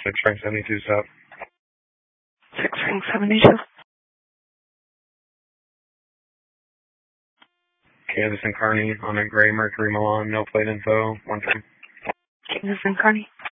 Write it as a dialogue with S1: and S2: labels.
S1: 6 Frank 72 South.
S2: 6 Frank 72.
S1: Kansas and Kearney on a gray Mercury Milan, no plate info, 1 time.
S2: Kansas and Kearney.